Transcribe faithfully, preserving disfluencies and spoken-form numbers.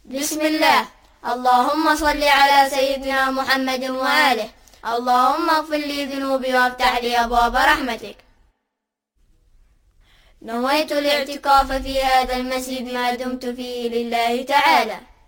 بسم الله. اللهم صل على سيدنا محمد وآله. اللهم اغفر لي ذنوبي وافتح لي أبواب رحمتك. نويت الاعتكاف في هذا المسجد ما دمت فيه لله تعالى.